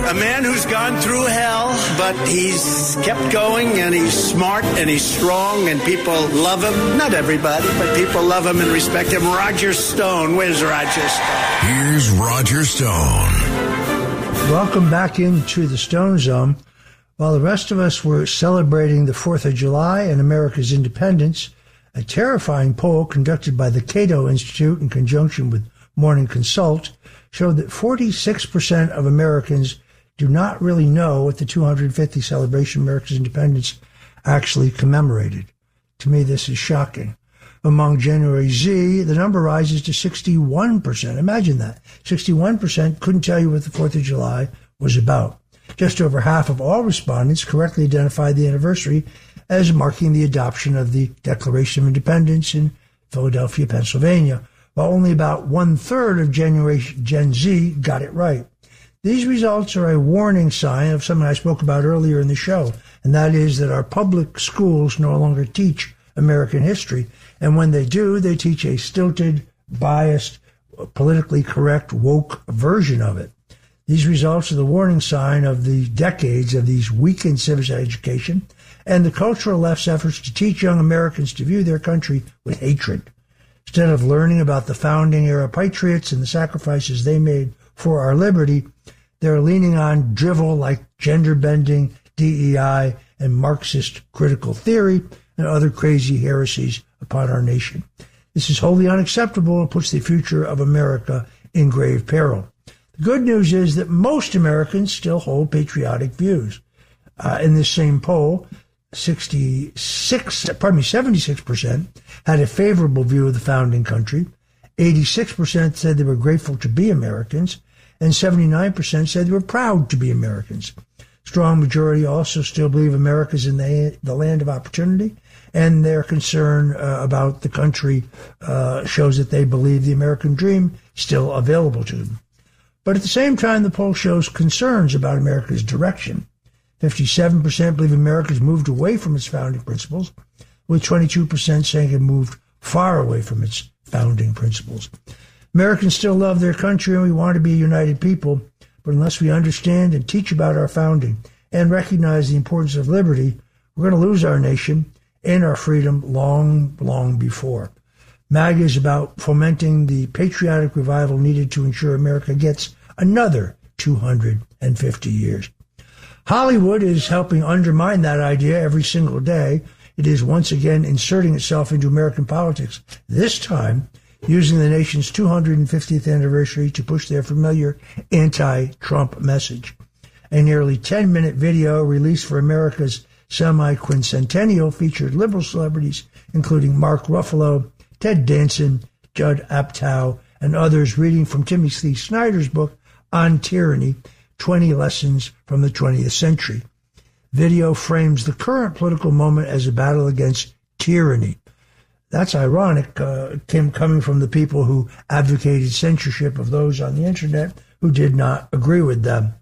A man who's gone through hell, but he's kept going, and he's smart, and he's strong, and people love him. Not everybody, but people love him and respect him. Roger Stone. Where's Roger Stone? Here's Roger Stone. Welcome back into the Stone Zone. While the rest of us were celebrating the 4th of July and America's independence, a terrifying poll conducted by the Cato Institute in conjunction with Morning Consult showed that 46% of Americans do not really know what the 250th celebration of America's independence actually commemorated. To me, this is shocking. Among January Z, the number rises to 61%. Imagine that. 61% couldn't tell you what the 4th of July was about. Just over half of all respondents correctly identified the anniversary as marking the adoption of the Declaration of Independence in Philadelphia, Pennsylvania, while only about one-third of Gen Z got it right. These results are a warning sign of something I spoke about earlier in the show, and that is that our public schools no longer teach American history, and when they do, they teach a stilted, biased, politically correct, woke version of it. These results are the warning sign of the decades of these weakened civics education and the cultural left's efforts to teach young Americans to view their country with hatred. Instead of learning about the founding era patriots and the sacrifices they made for our liberty, they're leaning on drivel like gender-bending, DEI, and Marxist critical theory and other crazy heresies upon our nation. This is wholly unacceptable and puts the future of America in grave peril. The good news is that most Americans still hold patriotic views. In this same poll, 76% had a favorable view of the founding country, 86% said they were grateful to be Americans, and 79% said they were proud to be Americans. Strong majority also still believe America's in the land of opportunity, and their concern about the country shows that they believe the American dream is still available to them. But at the same time, the poll shows concerns about America's direction. 57% believe America's moved away from its founding principles, with 22% saying it moved far away from its founding principles. Americans still love their country and we want to be a united people, but unless we understand and teach about our founding and recognize the importance of liberty, we're going to lose our nation and our freedom long, long before. MAGA is about fomenting the patriotic revival needed to ensure America gets another 250 years. Hollywood is helping undermine that idea every single day. It is once again inserting itself into American politics, this time using the nation's 250th anniversary to push their familiar anti-Trump message. A nearly 10-minute video released for America's semi-quincentennial featured liberal celebrities, including Mark Ruffalo, Ted Danson, Judd Apatow, and others reading from Timothy Snyder's book On Tyranny, 20 Lessons from the 20th Century. Video frames the current political moment as a battle against tyranny. That's ironic, coming from the people who advocated censorship of those on the internet who did not agree with them.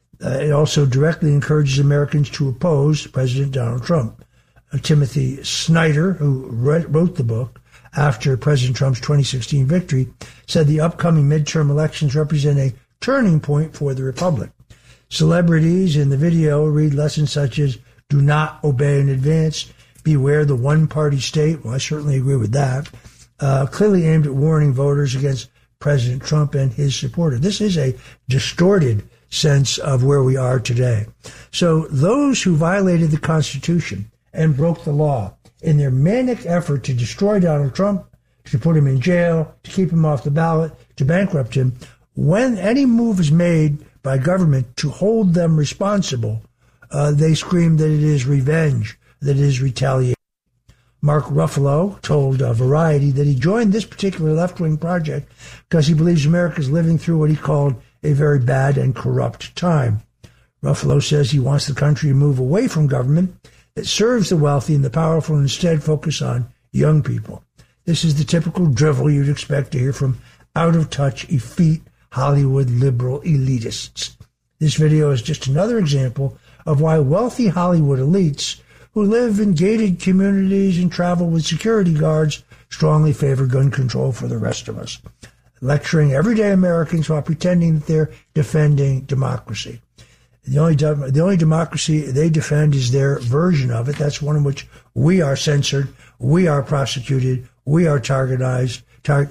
It also directly encourages Americans to oppose President Donald Trump. Timothy Snyder, who wrote the book after President Trump's 2016 victory, said the upcoming midterm elections represent a turning point for the republic. Celebrities in the video read lessons such as do not obey in advance, beware the one-party state. Well, I certainly agree with that. Clearly aimed at warning voters against President Trump and his supporters. This is a distorted sense of where we are today. So those who violated the Constitution and broke the law in their manic effort to destroy Donald Trump, to put him in jail, to keep him off the ballot, to bankrupt him, when any move is made by government to hold them responsible, they scream that it is revenge, that it is retaliation. Mark Ruffalo told Variety that he joined this particular left-wing project because he believes America is living through what he called a very bad and corrupt time. Ruffalo says he wants the country to move away from government that serves the wealthy and the powerful and instead focus on young people. This is the typical drivel you'd expect to hear from out-of-touch, effete Hollywood liberal elitists. This video is just another example of why wealthy Hollywood elites who live in gated communities and travel with security guards strongly favor gun control for the rest of us, lecturing everyday Americans while pretending that they're defending democracy. The only democracy they defend is their version of it. That's one in which we are censored, we are prosecuted, we are targeted,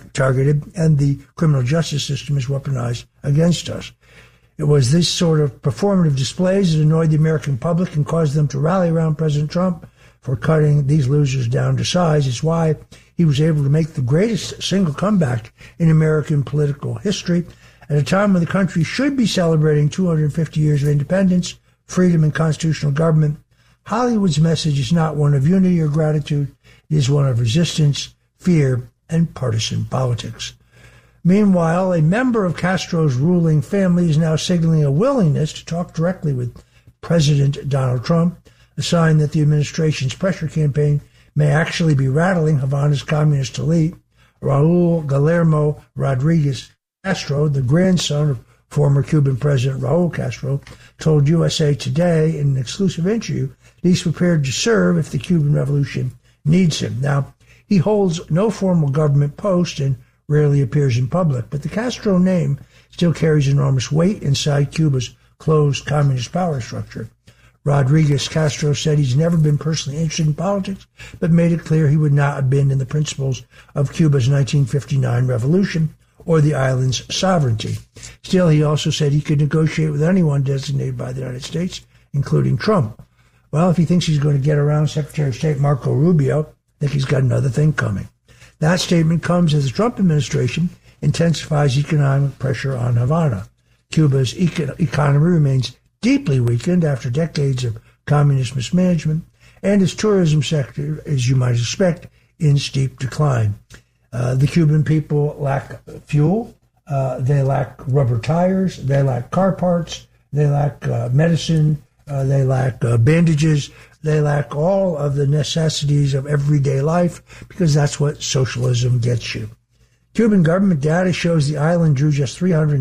and the criminal justice system is weaponized against us. It was this sort of performative displays that annoyed the American public and caused them to rally around President Trump for cutting these losers down to size. It's why he was able to make the greatest single comeback in American political history at a time when the country should be celebrating 250 years of independence, freedom, and constitutional government. Hollywood's message is not one of unity or gratitude. It is one of resistance, fear, and partisan politics. Meanwhile, a member of Castro's ruling family is now signaling a willingness to talk directly with President Donald Trump, a sign that the administration's pressure campaign may actually be rattling Havana's communist elite. Raul Guillermo Rodriguez Castro, the grandson of former Cuban President Raul Castro, told USA Today in an exclusive interview that he's prepared to serve if the Cuban Revolution needs him. Now, he holds no formal government post and rarely appears in public, but the Castro name still carries enormous weight inside Cuba's closed communist power structure. Rodriguez Castro said he's never been personally interested in politics, but made it clear he would not abandon the principles of Cuba's 1959 revolution or the island's sovereignty. Still, he also said he could negotiate with anyone designated by the United States, including Trump. Well, if he thinks he's going to get around Secretary of State Marco Rubio, I think he's got another thing coming. That statement comes as the Trump administration intensifies economic pressure on Havana. Cuba's economy remains deeply weakened after decades of communist mismanagement, and its tourism sector, as you might expect, in steep decline. The Cuban people lack fuel, they lack rubber tires, they lack car parts, they lack medicine, they lack bandages, they lack all of the necessities of everyday life, because that's what socialism gets you. Cuban government data shows the island drew just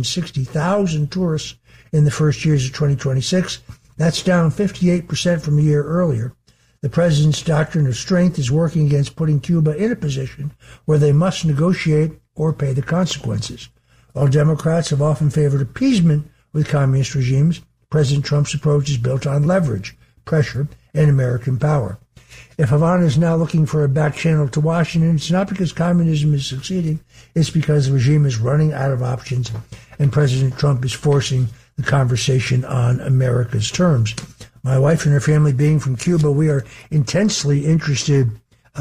360,000 tourists in the first years of 2026. That's down 58% from a year earlier. The president's doctrine of strength is working against putting Cuba in a position where they must negotiate or pay the consequences. While Democrats have often favored appeasement with communist regimes, President Trump's approach is built on leverage, pressure, and American power. If Havana is now looking for a back channel to Washington, it's not because communism is succeeding, it's because the regime is running out of options and President Trump is forcing the conversation on America's terms. My wife and her family being from Cuba, we are intensely interested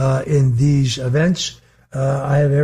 in these events. I have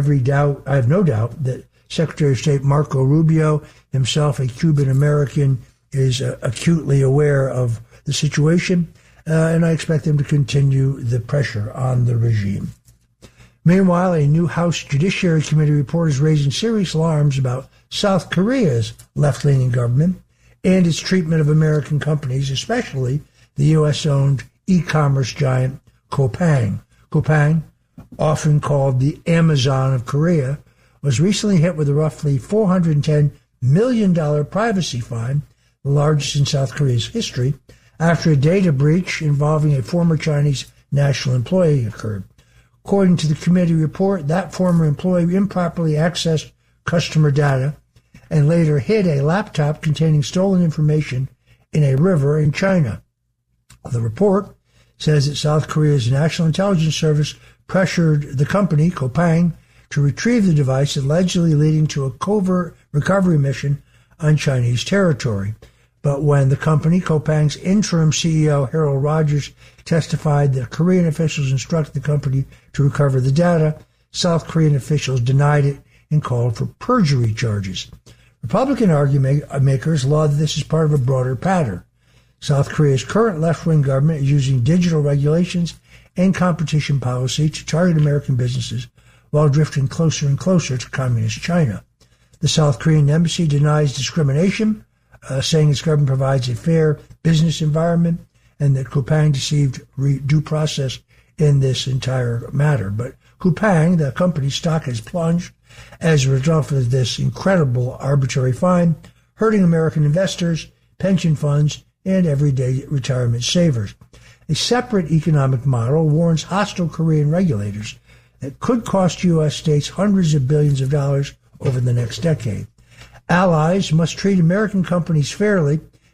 no doubt that Secretary of State Marco Rubio, himself a Cuban American, is acutely aware of the situation, and I expect them to continue the pressure on the regime. Meanwhile, a new House Judiciary Committee report is raising serious alarms about South Korea's left-leaning government and its treatment of American companies, especially the U.S.-owned e-commerce giant Coupang. Coupang, often called the Amazon of Korea, was recently hit with a roughly $410 million privacy fine, the largest in South Korea's history, after a data breach involving a former Chinese national employee occurred. According to the committee report, that former employee improperly accessed customer data and later hid a laptop containing stolen information in a river in China. The report says that South Korea's National Intelligence Service pressured the company, Coupang, to retrieve the device, allegedly leading to a covert recovery mission on Chinese territory. But when the company, Coupang's interim CEO, Harold Rogers, testified that Korean officials instructed the company to recover the data, South Korean officials denied it and called for perjury charges. Republican argument makers laud that this is part of a broader pattern. South Korea's current left-wing government is using digital regulations and competition policy to target American businesses while drifting closer and closer to communist China. The South Korean embassy denies discrimination, saying its government provides a fair business environment and that Coupang deceived due process in this entire matter. But Coupang, the company's stock has plunged as a result of this incredible arbitrary fine, hurting American investors, pension funds, and everyday retirement savers. A separate economic model warns hostile Korean regulators that could cost U.S. states hundreds of billions of dollars over the next decade. Allies must treat American companies fairly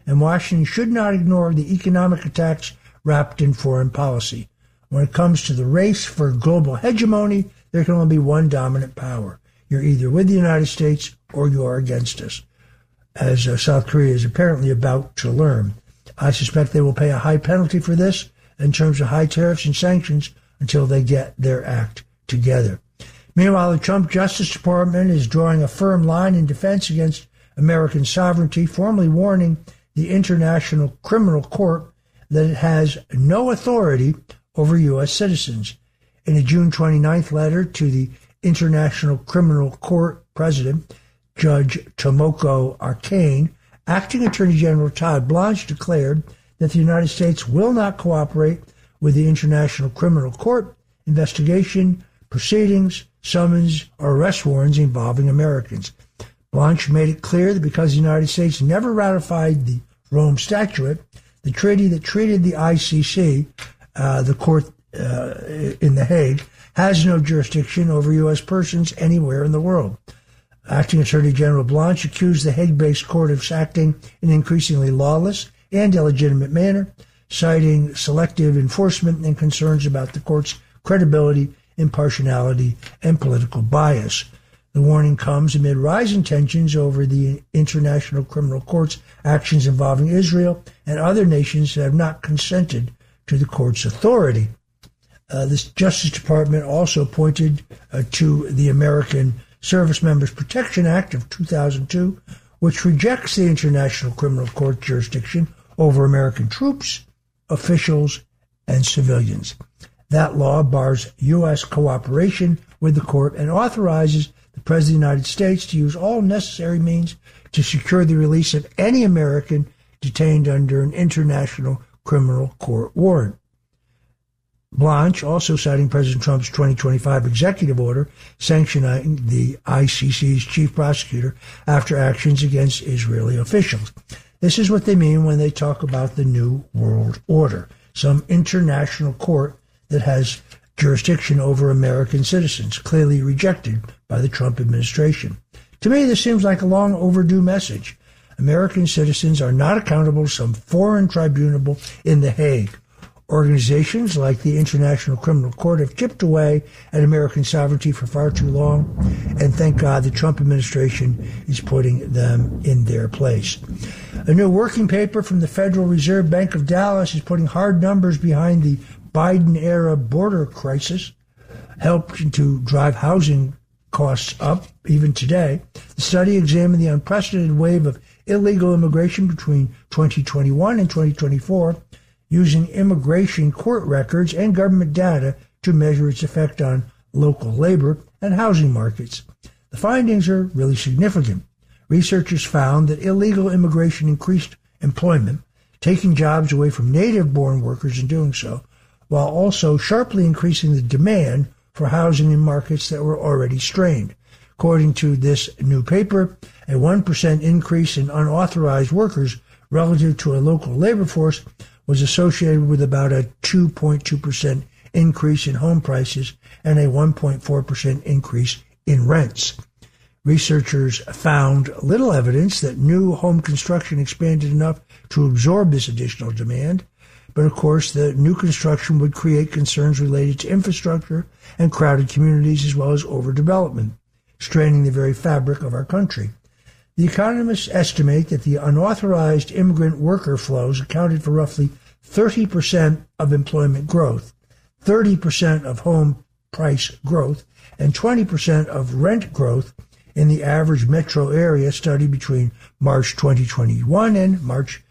and Washington should not ignore the economic attacks wrapped in foreign policy. When it comes to the race for global hegemony, there can only be one dominant power. You're either with the United States or you are against us, as South Korea is apparently about to learn. I suspect they will pay a high penalty for this in terms of high tariffs and sanctions until they get their act together. Meanwhile, the Trump Justice Department is drawing a firm line in defense against American sovereignty, formally warning the International Criminal Court that it has no authority over U.S. citizens. In a June 29th letter to the International Criminal Court President, Judge Tomoko Arcane, Acting Attorney General Todd Blanche declared that the United States will not cooperate with the International Criminal Court investigation, proceedings, summons, or arrest warrants involving Americans. Blanche made it clear that because the United States never ratified the Rome Statute, the treaty that treated the ICC, the court in The Hague, has no jurisdiction over U.S. persons anywhere in the world. Acting Attorney General Blanche accused the Hague-based court of acting in an increasingly lawless and illegitimate manner, citing selective enforcement and concerns about the court's credibility, impartiality, and political bias. The warning comes amid rising tensions over the International Criminal Court's actions involving Israel and other nations that have not consented to the court's authority. The Justice Department also pointed to the American Service Members Protection Act of 2002, which rejects the International Criminal Court jurisdiction over American troops, officials, and civilians. That law bars U.S. cooperation with the court and authorizes the President of the United States to use all necessary means to secure the release of any American detained under an International Criminal Court warrant. Blanche, also citing President Trump's 2025 executive order sanctioning the ICC's chief prosecutor after actions against Israeli officials. This is what they mean when they talk about the New World Order, some international court that has jurisdiction over American citizens, clearly rejected by the Trump administration. To me, this seems like a long overdue message. American citizens are not accountable to some foreign tribunal in The Hague. Organizations like the International Criminal Court have chipped away at American sovereignty for far too long, and thank God the Trump administration is putting them in their place. A new working paper from the Federal Reserve Bank of Dallas is putting hard numbers behind the Biden-era border crisis, helping to drive housing costs up even today. The study examined the unprecedented wave of illegal immigration between 2021 and 2024, using immigration court records and government data to measure its effect on local labor and housing markets. The findings are really significant. Researchers found that illegal immigration increased employment, taking jobs away from native-born workers in doing so, while also sharply increasing the demand for housing in markets that were already strained. According to this new paper, a 1% increase in unauthorized workers relative to a local labor force was associated with about a 2.2% increase in home prices and a 1.4% increase in rents. Researchers found little evidence that new home construction expanded enough to absorb this additional demand, but of course the new construction would create concerns related to infrastructure and crowded communities as well as overdevelopment, straining the very fabric of our country. The economists estimate that the unauthorized immigrant worker flows accounted for roughly 30% of employment growth, 30% of home price growth, and 20% of rent growth in the average metro area studied between March 2021 and March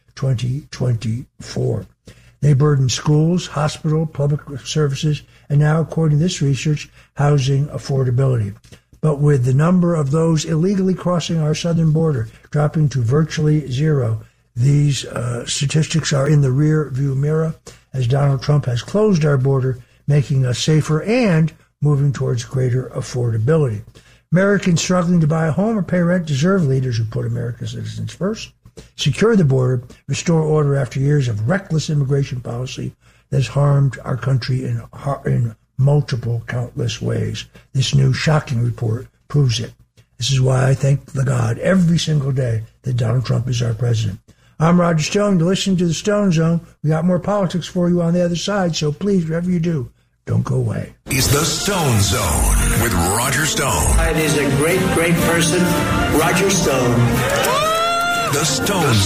2024. They burden schools, hospital, public services, and now, according to this research, housing affordability. But with the number of those illegally crossing our southern border dropping to virtually zero, these statistics are in the rear view mirror as Donald Trump has closed our border, making us safer and moving towards greater affordability. Americans struggling to buy a home or pay rent deserve leaders who put American citizens first, secure the border, restore order after years of reckless immigration policy that has harmed our country in multiple, countless ways. This new shocking report proves it. This is why I thank the God every single day that Donald Trump is our president. I'm Roger Stone. You're listening to the Stone Zone. We got more politics for you on the other side, so please, whatever you do, don't go away. It's the Stone Zone with Roger Stone. It is a great, great person, Roger Stone. The Stone